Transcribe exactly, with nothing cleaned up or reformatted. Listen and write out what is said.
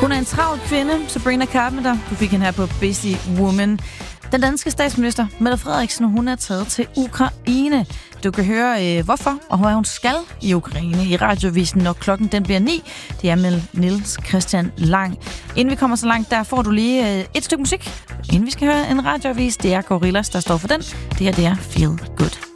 Hun er en travl kvinde, Sabrina Carpenter. Du fik hende her på Busy Woman. Den danske statsminister, Mette Frederiksen, hun er taget til Ukraine. Du kan høre, øh, hvorfor og hvad hun skal i Ukraine i Radioavisen, når klokken den bliver ni. Det er med Niels Christian Lang. Inden vi kommer så langt, der får du lige øh, et stykke musik. Inden vi skal høre en radioavis, det er Gorillaz, der står for den. Det her, det er Feel Good.